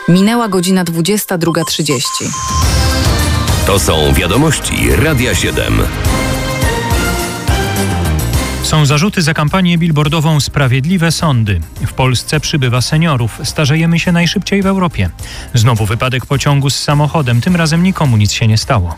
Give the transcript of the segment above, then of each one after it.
Minęła godzina 22:30. To są wiadomości Radia 7. Są zarzuty za kampanię billboardową Sprawiedliwe sądy. W Polsce przybywa seniorów. Starzejemy się najszybciej w Europie. Znowu wypadek pociągu z samochodem. Tym razem nikomu nic się nie stało.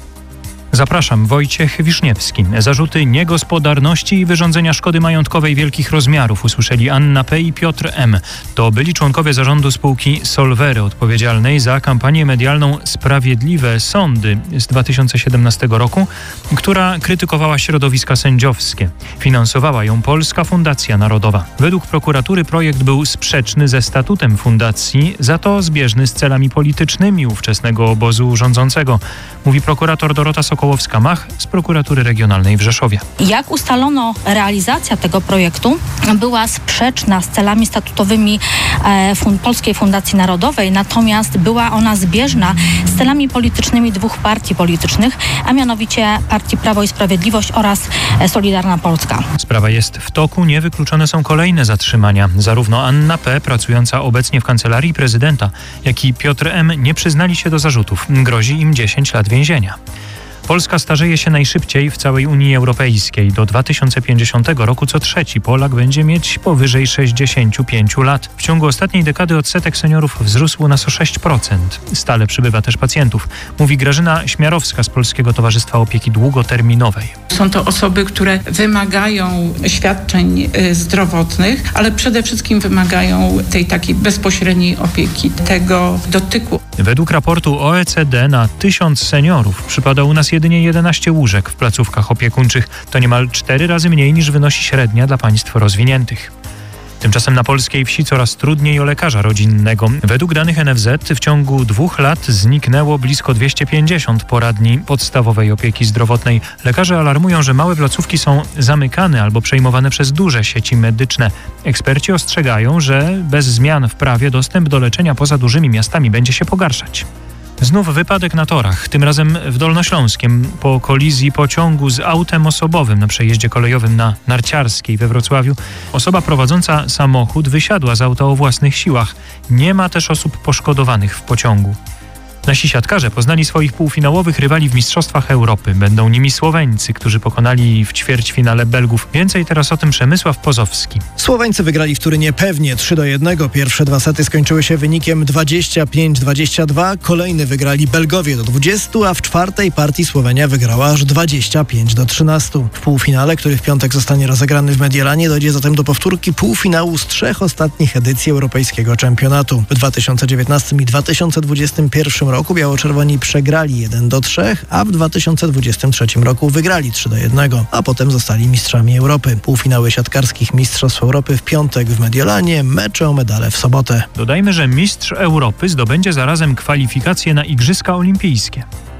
Zapraszam, Wojciech Wiszniewski. Zarzuty niegospodarności i wyrządzenia szkody majątkowej wielkich rozmiarów usłyszeli Anna P. i Piotr M. To byli członkowie zarządu spółki Solvery, odpowiedzialnej za kampanię medialną Sprawiedliwe Sądy z 2017 roku, która krytykowała środowiska sędziowskie. Finansowała ją Polska Fundacja Narodowa. Według prokuratury projekt był sprzeczny ze statutem fundacji, za to zbieżny z celami politycznymi ówczesnego obozu rządzącego, mówi prokurator Dorota Sokołowska-Mach z prokuratury regionalnej w Rzeszowie. Jak ustalono, realizacja tego projektu była sprzeczna z celami statutowymi Polskiej Fundacji Narodowej, natomiast była ona zbieżna z celami politycznymi dwóch partii politycznych, a mianowicie Partii Prawo i Sprawiedliwość oraz Solidarna Polska. Sprawa jest w toku, niewykluczone są kolejne zatrzymania. Zarówno Anna P., pracująca obecnie w Kancelarii Prezydenta, jak i Piotr M. nie przyznali się do zarzutów. Grozi im 10 lat więzienia. Polska starzeje się najszybciej w całej Unii Europejskiej. Do 2050 roku co trzeci Polak będzie mieć powyżej 65 lat. W ciągu ostatniej dekady odsetek seniorów wzrósł u nas o 6%. Stale przybywa też pacjentów, mówi Grażyna Śmiarowska z Polskiego Towarzystwa Opieki Długoterminowej. Są to osoby, które wymagają świadczeń zdrowotnych, ale przede wszystkim wymagają tej takiej bezpośredniej opieki, tego dotyku. Według raportu OECD na 1000 seniorów przypada u nas jedynie 11 łóżek w placówkach opiekuńczych. To niemal 4 razy mniej niż wynosi średnia dla państw rozwiniętych. Tymczasem na polskiej wsi coraz trudniej o lekarza rodzinnego. Według danych NFZ w ciągu 2 lat zniknęło blisko 250 poradni podstawowej opieki zdrowotnej. Lekarze alarmują, że małe placówki są zamykane albo przejmowane przez duże sieci medyczne. Eksperci ostrzegają, że bez zmian w prawie dostęp do leczenia poza dużymi miastami będzie się pogarszać. Znów wypadek na torach, tym razem w Dolnośląskiem, po kolizji pociągu z autem osobowym na przejeździe kolejowym na Narciarskiej we Wrocławiu. Osoba prowadząca samochód wysiadła z auta o własnych siłach. Nie ma też osób poszkodowanych w pociągu. Nasi siatkarze poznali swoich półfinałowych rywali w Mistrzostwach Europy. Będą nimi Słoweńcy, którzy pokonali w ćwierćfinale Belgów. Więcej teraz o tym Przemysław Pozowski. Słoweńcy wygrali w Turynie pewnie 3-1. Pierwsze 2 sety skończyły się wynikiem 25-22. Kolejny wygrali Belgowie do 20, a w czwartej partii Słowenia wygrała aż 25-13. W półfinale, który w piątek zostanie rozegrany w Mediolanie, dojdzie zatem do powtórki półfinału z 3 ostatnich edycji Europejskiego Czempionatu. W 2019 i 2021 roku biało-czerwoni przegrali 1-3, a w 2023 roku wygrali 3-1, a potem zostali mistrzami Europy. Półfinały siatkarskich Mistrzostw Europy w piątek w Mediolanie, mecze o medale w sobotę. Dodajmy, że mistrz Europy zdobędzie zarazem kwalifikacje na Igrzyska Olimpijskie.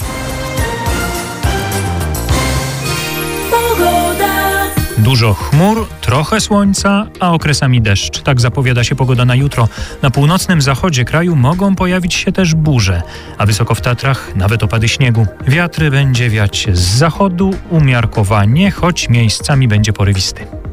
Dużo chmur, trochę słońca, a okresami deszcz. Tak zapowiada się pogoda na jutro. Na północnym zachodzie kraju mogą pojawić się też burze, a wysoko w Tatrach nawet opady śniegu. Wiatr będzie wiać z zachodu umiarkowanie, choć miejscami będzie porywisty.